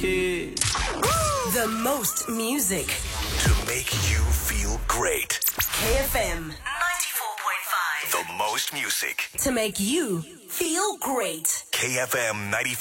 kid. The most music. To make you feel great. KFM 94.5. The most music. To make you feel great. KFM 94.5.